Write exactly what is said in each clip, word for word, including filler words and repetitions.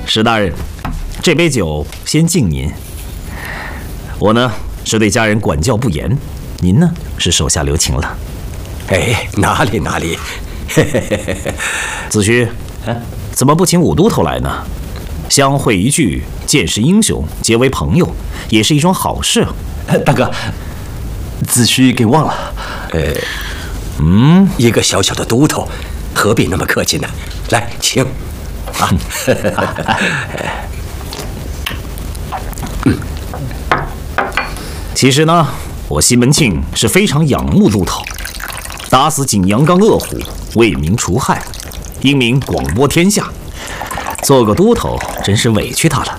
史大人，这杯酒先敬您。我呢是对家人管教不严，您呢是手下留情了。 哎，哪里哪里。 子虚，怎么不请武都头来呢？相会一聚，见识英雄，结为朋友，也是一桩好事啊。 大哥，子虚给忘了。 呃，嗯，一个小小的都头，何必那么客气呢？来，请。啊。 嗯。其实呢，我西门庆是非常仰慕都头，打死景阳冈恶虎，为民除害，英名广播天下。做个都头真是委屈他了。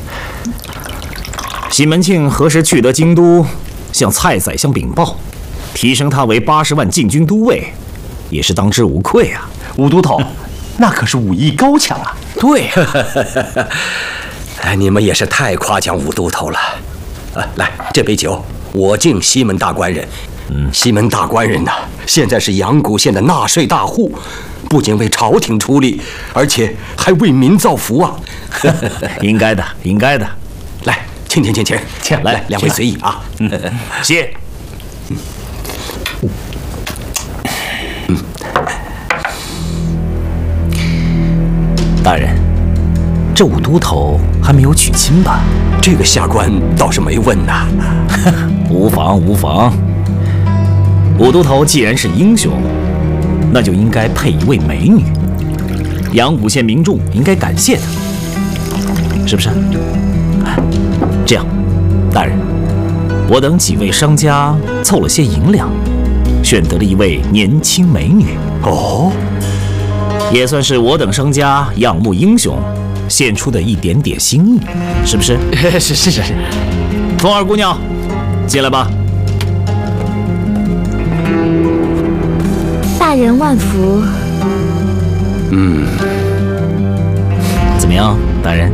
西门庆何时去得京都，向蔡宰相禀报，提升他为八十万禁军都尉，也是当之无愧啊。 武都头，那可是武艺高强啊。 对， 哎，你们也是太夸奖武都头了。啊，来，这杯酒我敬西门大官人。嗯，西门大官人呐、啊，现在是阳谷县的纳税大户，不仅为朝廷出力，而且还为民造福啊。 应该的，应该的。 来，请请请请，请来，两位随意啊。 嗯，谢。嗯。嗯。大人，这武都头还没有娶亲吧？ 这个下官倒是没问呐。 无妨无妨。武都头既然是英雄，那就应该配一位美女。阳谷县民众应该感谢他，是不是？这样，大人，我等几位商家凑了些银两，选得了一位年轻美女。 哦， 也算是我等商家仰慕英雄献出的一点点心意，是不是？ 是是是是。 凤儿姑娘，进来吧。 大人万福。 嗯， 怎么样，大人？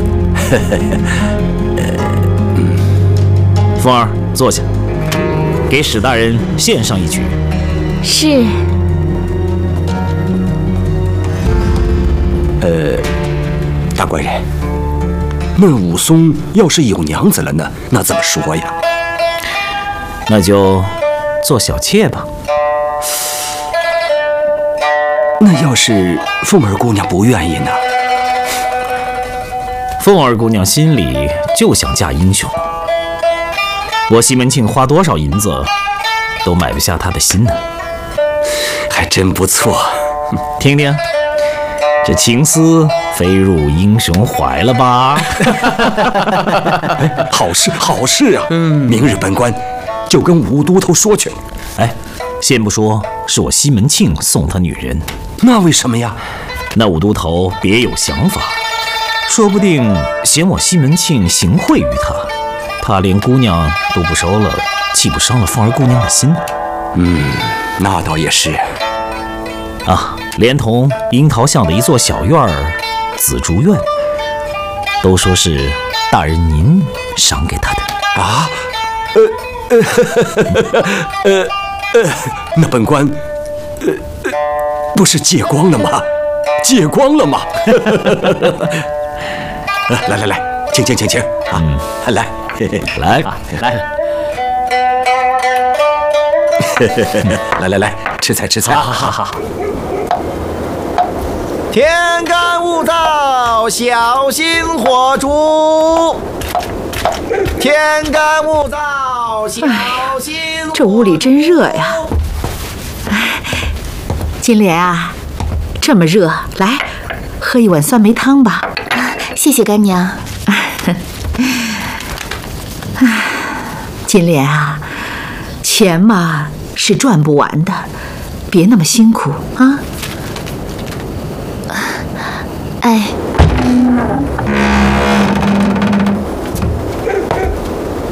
嗯，凤儿，坐下，给史大人献上一曲。 是。 呃，大官人，那武松要是有娘子了呢，那怎么说呀？ 那就做小妾吧。 那要是凤儿姑娘不愿意呢？ 凤儿姑娘心里就想嫁英雄，我西门庆花多少银子都买不下她的心呢。 还真不错， 听听，这情丝飞入英雄怀了吧？ 好事好事啊！嗯，明日本官就跟武都头说去。 哎，先不说是我西门庆送他女人， 那为什么呀？ 那武都头别有想法，说不定嫌我西门庆行贿于他，怕连姑娘都不收了，岂不伤了凤儿姑娘的心？ 嗯，那倒也是。 啊，连同樱桃巷的一座小院儿紫竹院，都说是大人您赏给他的啊。呃呃呃呃，那本官呃呃不是借光了吗？借光了吗？来来来，请请请请啊！嗯、来来啊来。 来来来，吃菜吃菜！ 好好好好。 天干物燥，小心火烛。天干物燥，小心火烛。 这屋里真热呀！哎，金莲啊，这么热，来喝一碗酸梅汤吧。 谢谢干娘。 金莲啊，钱嘛是赚不完的，别那么辛苦啊。 哎。